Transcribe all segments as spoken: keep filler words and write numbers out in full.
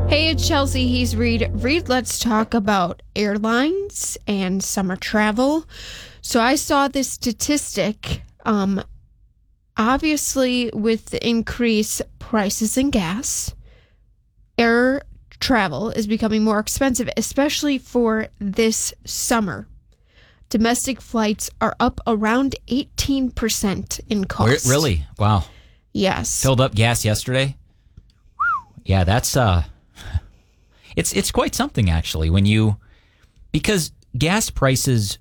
Hey, it's Chelsea. He's Reed. Reed, let's talk about airlines and summer travel. So I saw this statistic. Um, obviously, with the increased prices in gas, air travel is becoming more expensive, especially for this summer. Domestic flights are up around eighteen percent in cost. Really? Wow. Yes. Filled up gas yesterday? Yeah, that's uh it's it's quite something actually when you because gas prices,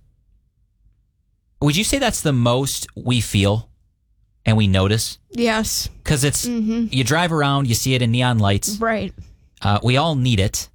would you say that's the most we feel and we notice? Yes. Cuz it's Mm-hmm. you drive around, you see it in neon lights. Right. Uh, we all need it,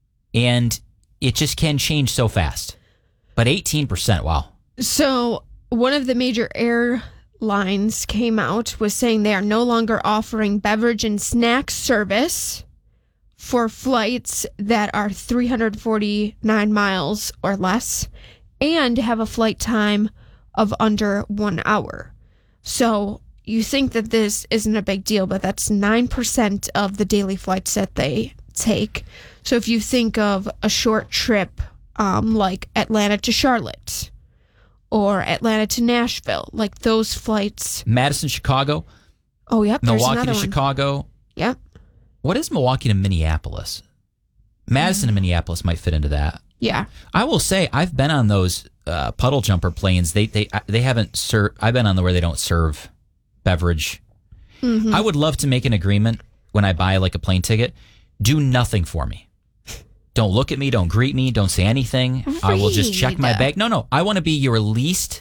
and it just can change so fast. But eighteen percent, wow. So one of the major airlines came out was saying they are no longer offering beverage and snack service for flights that are three hundred forty-nine miles or less and have a flight time of under one hour. So you think that this isn't a big deal, but that's nine percent of the daily flights that they take. So if you think of a short trip, um, like Atlanta to Charlotte or Atlanta to Nashville, like those flights. Madison, Chicago. Oh, yep. There's Milwaukee another to one. Chicago. Yep. What is Milwaukee to Minneapolis? Madison to Minneapolis might fit into that. Yeah. I will say I've been on those uh, puddle jumper planes. They they they haven't served. I've been on the where they don't serve beverage. Mm-hmm. I would love to make an agreement when I buy like a plane ticket. Do nothing for me. Don't look at me. Don't greet me. Don't say anything. I will just check my Read. bag. No, no. I want to be your least.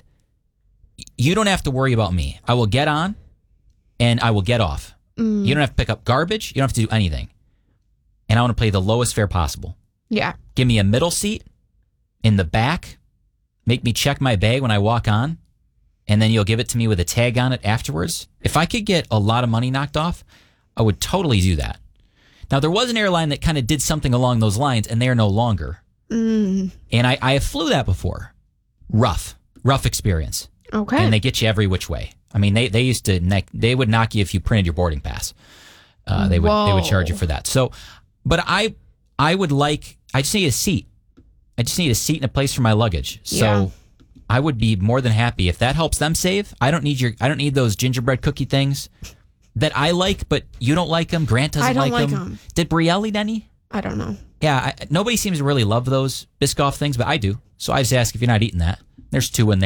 You don't have to worry about me. I will get on and I will get off. Mm. You don't have to pick up garbage. You don't have to do anything. And I want to pay the lowest fare possible. Yeah. Give me a middle seat in the back. Make me check my bag when I walk on. And then you'll give it to me with a tag on it afterwards. If I could get a lot of money knocked off, I would totally do that. Now, there was an airline that kind of did something along those lines, and they are no longer. Mm. And I, I have flew that before. Rough. Rough experience. Okay. And they get you every which way. I mean, they, they used to, neck, they would knock you if you printed your boarding pass. Uh, they would they would charge you for that. So, but I I would like, I just need a seat. I just need a seat and a place for my luggage. So Yeah. I would be more than happy if that helps them save. I don't need your, I don't need those gingerbread cookie things that I like, but you don't like them. Grant doesn't I don't like, like them. 'em. Did Brielle eat any? I don't know. Yeah, I, nobody seems to really love those Biscoff things, but I do. So I just ask if you're not eating that. There's two in there.